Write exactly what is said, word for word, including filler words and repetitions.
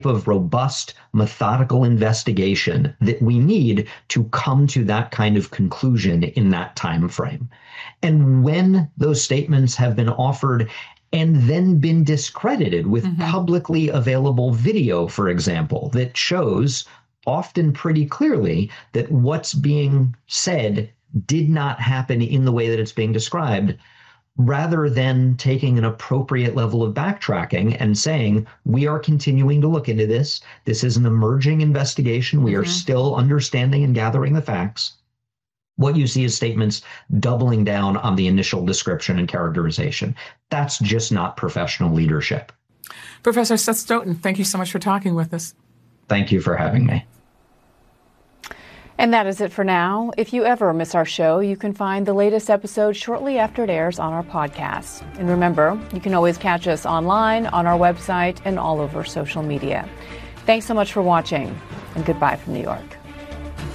of robust, methodical investigation that we need to come to that kind of conclusion in that time frame. And when those statements have been offered and then been discredited with mm-hmm. publicly available video, for example, that shows often pretty clearly that what's being said did not happen in the way that it's being described, rather than taking an appropriate level of backtracking and saying, we are continuing to look into this. This is an emerging investigation. We mm-hmm. are still understanding and gathering the facts. What you see is statements doubling down on the initial description and characterization. That's just not professional leadership. Professor Seth Stoughton, thank you so much for talking with us. Thank you for having me. And that is it for now. If you ever miss our show, you can find the latest episode shortly after it airs on our podcast. And remember, you can always catch us online, on our website, and all over social media. Thanks so much for watching, and goodbye from New York.